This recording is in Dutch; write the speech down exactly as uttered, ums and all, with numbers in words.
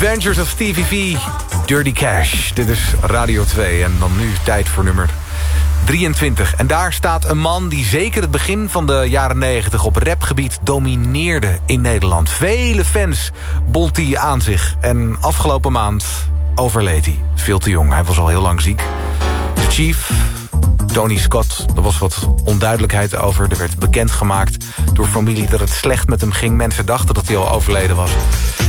Adventures of Stevie V, Dirty Cash. Dit is Radio twee en dan nu tijd voor nummer drieëntwintig. En daar staat een man die zeker het begin van de jaren negentig... op rapgebied domineerde in Nederland. Vele fans bond hij aan zich. En afgelopen maand overleed hij. Veel te jong, hij was al heel lang ziek. De Chief, Tony Scott, er was wat onduidelijkheid over. Er werd bekendgemaakt door familie dat het slecht met hem ging. Mensen dachten dat hij al overleden was.